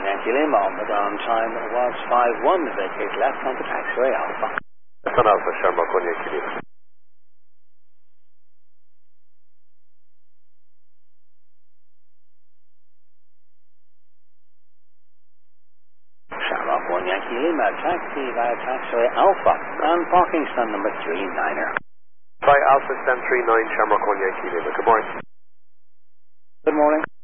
Yankee Lima, on the down time was 5-1, vacate left onto taxiway Alpha. San Alpha, Shamrock 1 Yankee Lima. Shamrock 1 Yankee Lima, taxi via taxiway Alpha, and parking stand number 39er. Try Alpha Stand 39, Shamrock 1 Yankee Lima. Good morning. Good morning.